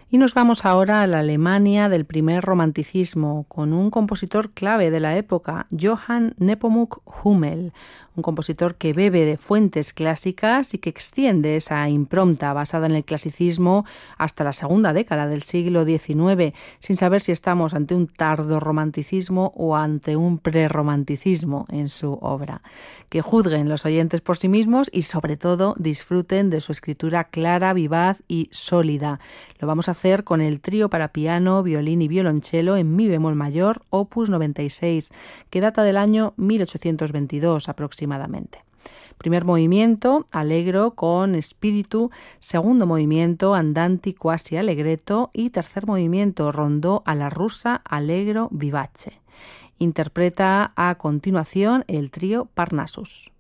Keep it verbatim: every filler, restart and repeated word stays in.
Y nos vamos ahora a la Alemania del primer romanticismo, con un compositor clave de la época, Johann Nepomuk Hummel, un compositor que bebe de fuentes clásicas y que extiende esa impronta basada en el clasicismo hasta la segunda década del siglo diecinueve, sin saber si estamos ante un tardo romanticismo o ante un prerromanticismo en su obra. Que juzguen los oyentes por sí mismos y sobre todo disfruten de su escritura clara, vivaz y sólida. Lo vamos a hacer con el trío para piano, violín y violonchelo en mi bemol mayor, opus noventa y seis, que data del año mil ochocientos veintidós aproximadamente. Primer movimiento, allegro con espíritu, segundo movimiento, andante quasi allegretto y tercer movimiento, rondó a la rusa, allegro vivace. Interpreta a continuación el trío Parnassus.